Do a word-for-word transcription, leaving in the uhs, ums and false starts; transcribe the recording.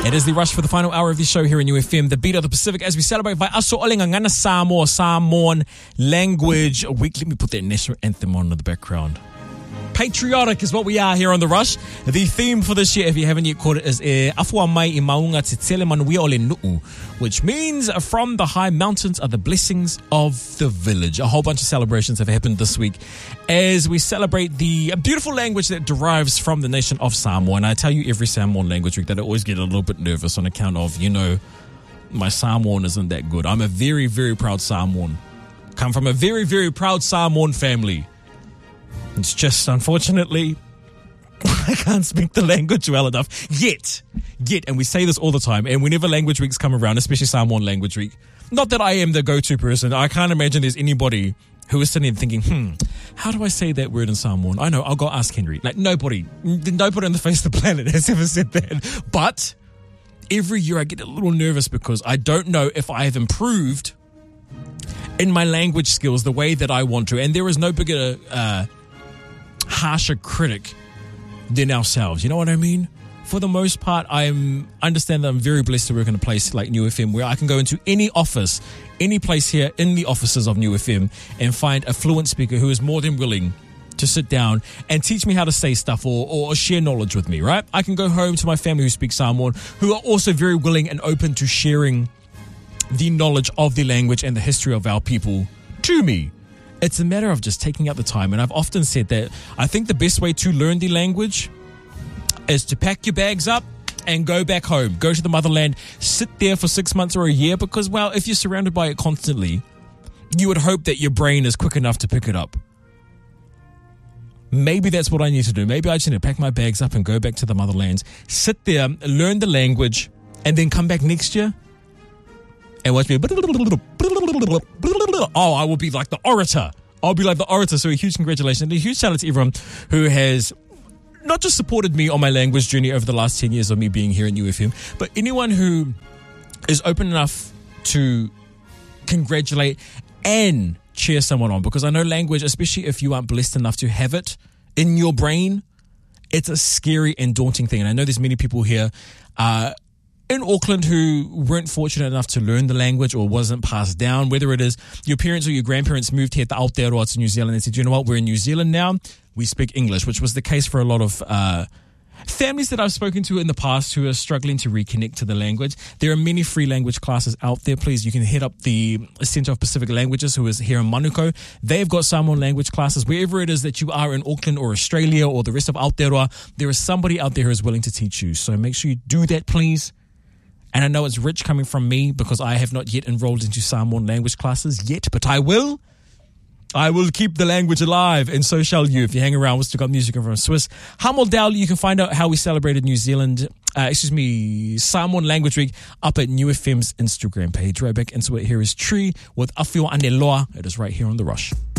It is the rush for the final hour of the show here in U F M, the beat of the Pacific, as we celebrate by Aso Olenga Ngana Samoa, Samoan Language Week. Let me put that national anthem on in the background. Patriotic is what we are here on The Rush. The theme for this year, if you haven't yet caught it, is e Afua Mai I Maunga Te Tele Manuia Ole Nu'u, which means from the high mountains are the blessings of the village. A whole bunch of celebrations have happened this week as we celebrate the beautiful language that derives from the nation of Samoa. And I tell you every Samoan language week that I always get a little bit nervous on account of, you know, my Samoan isn't that good. I'm a very, very proud Samoan. Come from a very, very proud Samoan family. It's just, unfortunately, I can't speak the language well enough. Yet. Yet. And we say this all the time. And whenever language weeks come around, especially Samoan language week, not that I am the go-to person. I can't imagine there's anybody who is sitting there thinking, hmm, how do I say that word in Samoan? I know, I'll go ask Henry. Like, nobody, nobody on the face of the planet has ever said that. But every year I get a little nervous because I don't know if I have improved in my language skills the way that I want to. And there is no bigger... Uh, harsher critic than ourselves. You know what I mean? For the most part, I understand that I'm very blessed to work in a place like New F M where I can go into any office, any place here in the offices of New F M and find a fluent speaker who is more than willing to sit down and teach me how to say stuff or, or share knowledge with me, right? I can go home to my family who speak Samoan, who are also very willing and open to sharing the knowledge of the language and the history of our people to me. It's a matter of just taking out the time. And I've often said that I think the best way to learn the language is to pack your bags up and go back home. Go to the motherland, sit there for six months or a year because, well, if you're surrounded by it constantly, you would hope that your brain is quick enough to pick it up. Maybe that's what I need to do. Maybe I just need to pack my bags up and go back to the motherland, sit there, learn the language, and then come back next year and watch me. Oh, I will be like the orator. I'll be like the orator. So a huge congratulations and a huge shout out to everyone who has not just supported me on my language journey over the last ten years of me being here in U F M, but anyone who is open enough to congratulate and cheer someone on. Because I know language, especially if you aren't blessed enough to have it in your brain, it's a scary and daunting thing. And I know there's many people here uh, in Auckland who weren't fortunate enough to learn the language or wasn't passed down, whether it is your parents or your grandparents moved here to Aotearoa to New Zealand and said, you know what, we're in New Zealand now, we speak English, which was the case for a lot of uh, families that I've spoken to in the past who are struggling to reconnect to the language. There are many free language classes out there. Please, you can hit up the Centre of Pacific Languages, who is here in Manukau. They've got Samoan language classes. Wherever it is that you are in Auckland or Australia or the rest of Aotearoa, there is somebody out there who is willing to teach you. So make sure you do that, please. And I know it's rich coming from me because I have not yet enrolled into Samoan language classes yet, but I will. I will keep the language alive, and so shall you if you hang around with Stick Up Music from Swiss. Hamoldal, you can find out how we celebrated New Zealand, uh, excuse me, Samoan Language Week up at New F M's Instagram page. Right back into it, here is Tree with Afio Aneloa. It is right here on The Rush.